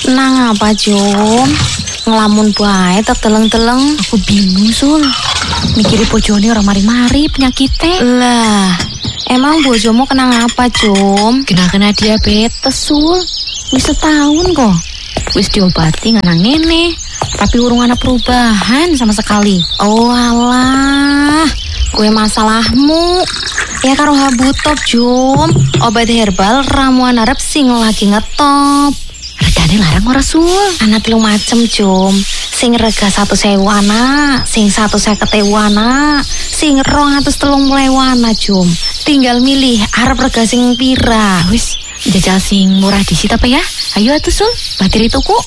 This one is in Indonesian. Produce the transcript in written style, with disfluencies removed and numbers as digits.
Nang apa Jom? Ngelamun bae terteleng-teleng. Aku bingung Sul. Mikiri bojone orang mari-mari penyakitnya. Lah, emang bojomu kena apa Jom? Kena diabetes Sul. Wis setahun kok. Wis diobati nganang ngene, tapi urung ana perubahan sama sekali. Oh alah, kue masalahmu. Ya karo Habutop Jom, obat herbal ramuan Arab sing lagi ngetop. Regane larang ora Sul? Ana 3 macem Jom. Sing rega 1.000 ana, sing 150.000 ana, sing 230.000 ana Jom. Tinggal milih arep rega sing pira. Wis jajal sing murah disit apa ya? Ayo atuh Sul, bateri tuku.